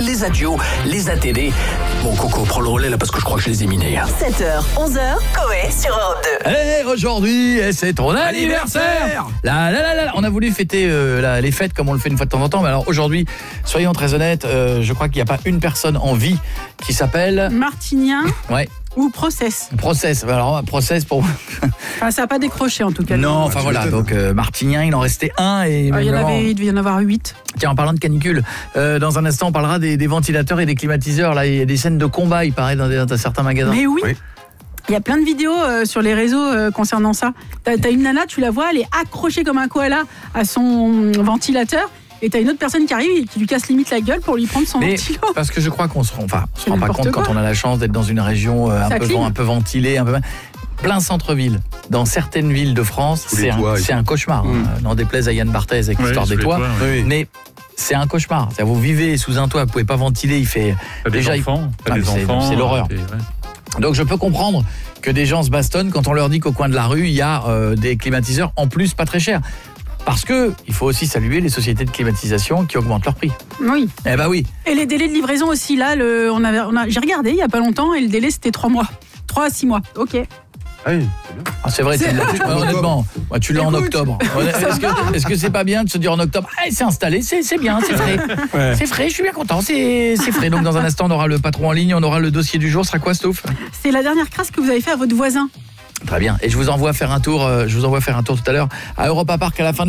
les adios, les ATD. Bon, Coco, prends le relais là parce que je crois que je les ai minés. 7h, 11h, Coé sur Europe 2. Et aujourd'hui, c'est ton anniversaire. On a voulu fêter les fêtes comme on le fait une fois de temps en temps. Mais alors aujourd'hui, soyons très honnêtes, je crois qu'il n'y a pas une personne en vie qui s'appelle... Martinien. Ouais. Ou Process. Alors, Process pour... Enfin, ça n'a pas décroché en tout cas. Non, enfin voilà, donc Martinien, il en restait un et... il devait y en avoir 8. Tiens, en parlant de canicule, dans un instant, on parlera des ventilateurs et des climatiseurs. Là, il y a des scènes de combat, il paraît, dans certains magasins. Mais oui. Il y a plein de vidéos sur les réseaux concernant ça. T'as une nana, tu la vois, elle est accrochée comme un koala à son ventilateur. Et t'as une autre personne qui arrive et qui lui casse limite la gueule pour lui prendre son ventilo. Parce que je crois qu'on se rend pas compte quand on a la chance d'être dans une région un peu ventilée, plein centre-ville. Dans certaines villes de France, c'est un cauchemar. N'en déplaise à Yann Barthès avec l'histoire des toits. Mais c'est un cauchemar. Vous vivez sous un toit, vous pouvez pas ventiler, il fait... C'est l'horreur. Donc je peux comprendre que des gens se bastonnent quand on leur dit qu'au coin de la rue, il y a des climatiseurs en plus pas très chers. Parce que il faut aussi saluer les sociétés de climatisation qui augmentent leur prix. Oui. Eh ben oui. Et les délais de livraison aussi, là, j'ai regardé il n'y a pas longtemps et le délai c'était 3 mois. 3 à 6 mois, ok. Ah oui, c'est vrai, honnêtement, tu l'as en octobre. Est-ce que c'est pas bien de se dire en octobre, c'est installé, c'est bien, c'est frais. Ouais. C'est frais, je suis bien content, c'est frais. Donc dans un instant, on aura le patron en ligne, on aura le dossier du jour, ce sera quoi, Stouff ? C'est la dernière crasse que vous avez fait à votre voisin. Très bien, et je vous envoie faire un tour tout à l'heure à Europa Park à la fin de